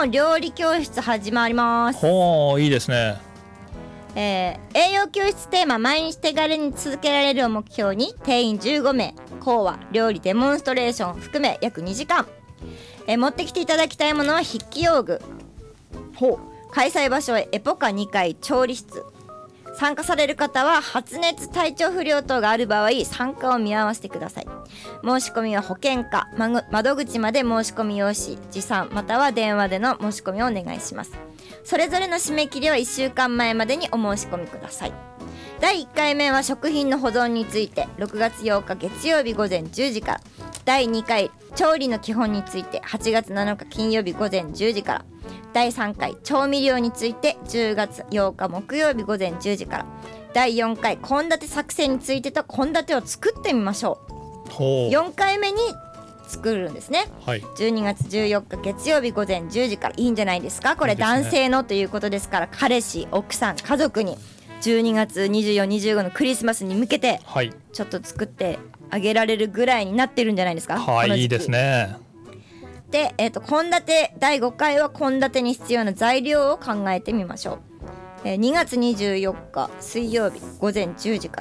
の料理教室始まります。 ほう、いいですね。 栄養教室テーマ毎日手軽に続けられるを目標に定員15名、講話、料理デモンストレーション含め約2時間。持ってきていただきたいものは筆記用具。開催場所はエポカ2階調理室。参加される方は発熱、体調不良等がある場合参加を見合わせてください。申し込みは保健課窓口まで申し込み用紙持参または電話での申し込みをお願いします。それぞれの締め切りは1週間前までにお申し込みください。第1回目は食品の保存について6月8日月曜日午前10時から、第2回調理の基本について8月7日金曜日午前10時から、第3回調味料について10月8日木曜日午前10時から、第4回献立作成についてと献立を作ってみましょう。4回目に作るんですね、はい、12月14日月曜日午前10時から。いいんじゃないですかこれ。男性のということですから、彼氏奥さん家族に12月24、25のクリスマスに向けてちょっと作ってあげられるぐらいになってるんじゃないですか。 はい、いいですね。 で、献立第5回は献立に必要な材料を考えてみましょう。2月24日水曜日午前10時から。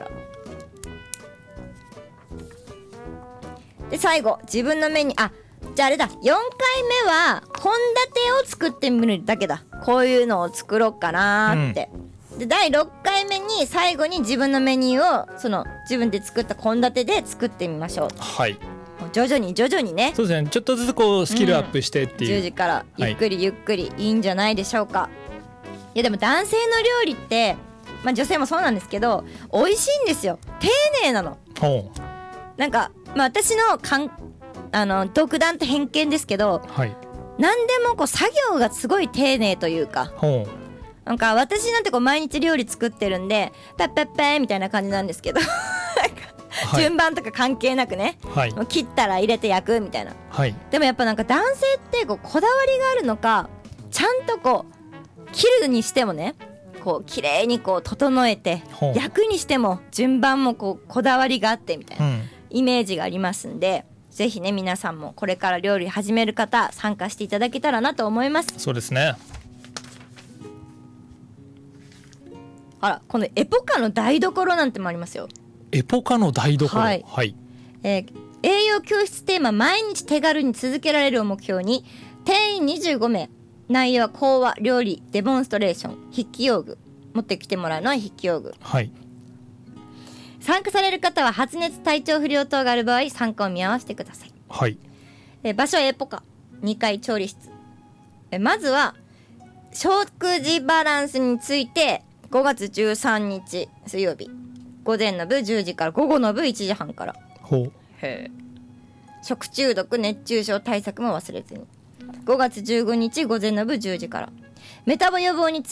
で最後自分のメニュー、じゃああれだ、4回目は献立を作ってみるだけだ。こういうのを作ろうかなって、で第6回目に最後に自分のメニューをその自分で作った献立で作ってみましょう。 はい、 徐々にね。 そうですね、ちょっとずつこうスキルアップしてっていう、 10時からゆっくりゆっくりいいんじゃないでしょうか。いやでも男性の料理って、女性もそうなんですけど美味しいんですよ。丁寧なの。なんか、私の独断と偏見ですけど、何でもこう作業がすごい丁寧というか、なんか私なんてこう毎日料理作ってるんでパッパッパーみたいな感じなんですけど順番とか関係なくね、もう切ったら入れて焼くみたいな、でもやっぱなんか男性ってこだわりがあるのか、ちゃんとこう切るにしてもね、こう綺麗にこう整えて、焼くにしても順番もこだわりがあってみたいな、イメージがありますんで、ぜひね皆さんもこれから料理始める方参加していただけたらなと思います。 そうですね。 このエポカの台所なんてもありますよ。 エポカの台所。 栄養教室テーマ毎日手軽に続けられるを目標に定員25名、内容は講話、料理、デモンストレーション、筆記用具。持ってきてもらうのは筆記用具。参加される方は発熱、体調不良等がある場合参加を見合わせてください。場所はエポカ2階調理室。まずは食事バランスについて5月13日水曜日午前の部10時から午後の部1時半から。食中毒熱中症対策も忘れずに。5月15日午前の部10時から。メタボ予防について